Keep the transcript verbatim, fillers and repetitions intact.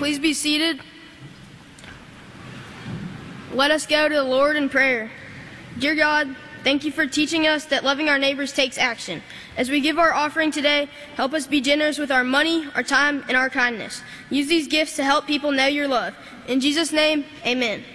please be seated. Let us go to the Lord in prayer. Dear God, thank you for teaching us that loving our neighbors takes action. As we give our offering today, help us be generous with our money, our time, and our kindness. Use these gifts to help people know your love. In Jesus' name, amen.